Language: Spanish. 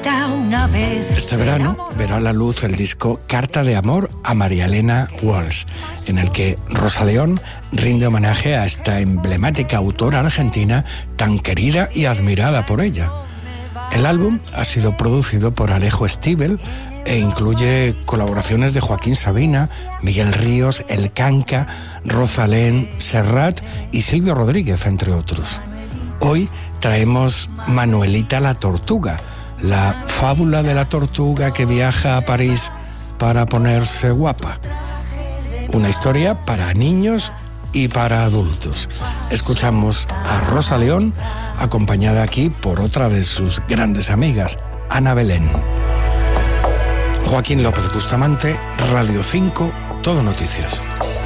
era una vez. Este verano verá a la luz el disco Carta de Amor a María Elena Walsh, en el que Rosa León rinde homenaje a esta emblemática autora argentina tan querida y admirada por ella. El álbum ha sido producido por Alejo Stivel e incluye colaboraciones de Joaquín Sabina, Miguel Ríos, El Canca, Rosalén, Serrat y Silvio Rodríguez, entre otros. Hoy traemos Manuelita la Tortuga, la fábula de la tortuga que viaja a París para ponerse guapa. Una historia para niños y para adultos. Escuchamos a Rosa León, acompañada aquí por otra de sus grandes amigas, Ana Belén. Joaquín López Bustamante, Radio 5, Todo Noticias.